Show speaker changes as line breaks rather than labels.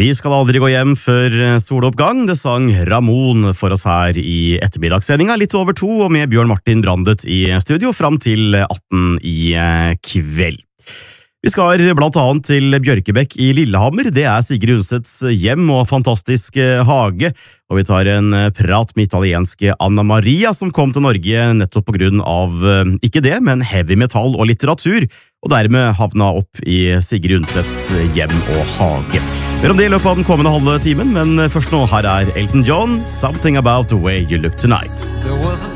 Vi skal aldri gå hjem før soloppgang. Det sang Ramón for oss her i ettermiddagssendinga, litt over 2, og med Bjørn Martin Brandet i studio fram til 18 i kveld. Vi skal blant annet til Bjørkebekk i Lillehammer. Det Sigrid Undsets hjem og fantastisk hage. Og vi tar en prat med italienske Anna Maria, som kom til Norge nettopp på grunn av, ikke det, men heavy metal og litteratur, og dermed havna opp i Sigrid Undsets hjem og hage. Mer om det i løpet av den kommende halve timen, men først nå, her Elton John, Something About the Way You Look Tonight.